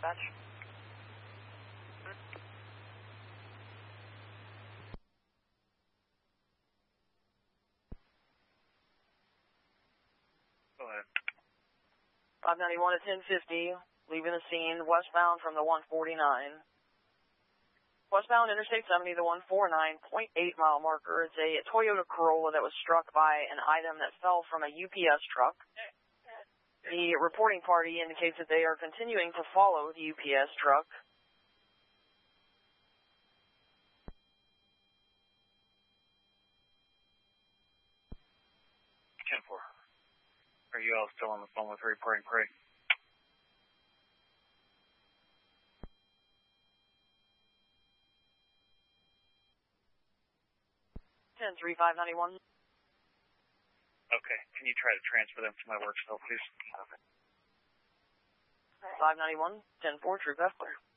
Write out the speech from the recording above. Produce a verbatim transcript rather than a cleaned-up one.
dispatch. Go ahead. five ninety-one at ten fifty, leaving the scene westbound from the one forty-nine. Westbound Interstate seventy, the one forty-nine point eight mile marker. It's a Toyota Corolla that was struck by an item that fell from a U P S truck. The reporting party indicates that they are continuing to follow the U P S truck. ten four. Are you all still on the phone with reporting party? ten three five ninety-one. Okay. Can you try to transfer them to my work cell, please? Okay. five ninety-one, ten four, True Path Clear.